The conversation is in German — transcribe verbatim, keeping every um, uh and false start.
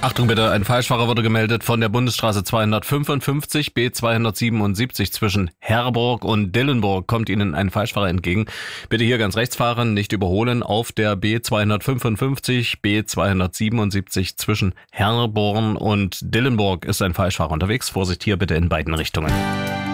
Achtung bitte, ein Falschfahrer wurde gemeldet von der Bundesstraße zweihundertfünfundfünfzig B zweihundertsiebenundsiebzig zwischen Herborg und Dillenburg kommt Ihnen ein Falschfahrer entgegen. Bitte hier ganz rechts fahren, nicht überholen. Auf der B zweihundertfünfundfünfzig B zweihundertsiebenundsiebzig zwischen Herborn und Dillenburg ist ein Falschfahrer unterwegs. Vorsicht hier bitte in beiden Richtungen.